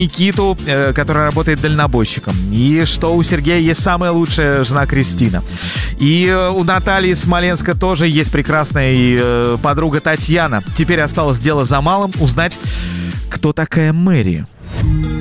Никиту, который работает дальнобойщиком. И что у Сергея есть самая лучшая жена Кристина. И у Натальи Смоленска тоже есть прекрасная подруга Татьяна. Теперь осталось дело за малым — узнать, кто такая Мэри.